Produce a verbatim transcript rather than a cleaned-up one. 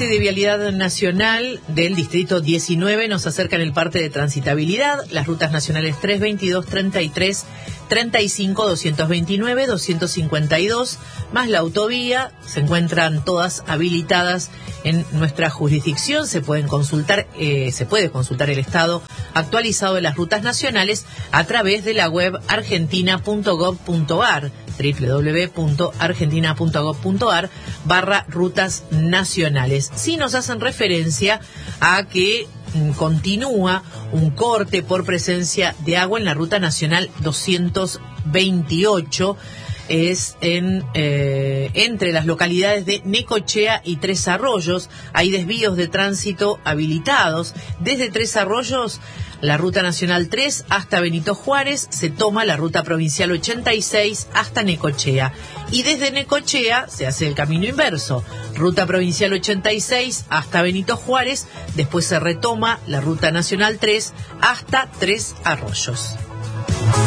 parte de Vialidad Nacional del Distrito diecinueve nos acercan el parte de transitabilidad, las rutas nacionales trescientos veintidós, treinta y tres, treinta y cinco, doscientos veintinueve, doscientos cincuenta y dos, más la autovía, se encuentran todas habilitadas en nuestra jurisdicción. Se pueden consultar, eh, se puede consultar el estado actualizado de las rutas nacionales a través de la web argentina punto gov punto ar, doble u doble u doble u punto argentina punto gov punto ar barra rutas nacionales. Si nos hacen referencia a que continúa un corte por presencia de agua en la ruta nacional doscientos veintiocho, es en eh, entre las localidades de Necochea y Tres Arroyos. Hay desvíos de tránsito habilitados. Desde Tres Arroyos, la ruta nacional tres hasta Benito Juárez, se toma la ruta provincial ochenta y seis hasta Necochea. Y desde Necochea se hace el camino inverso, ruta provincial ochenta y seis hasta Benito Juárez, después se retoma la ruta nacional tres hasta Tres Arroyos.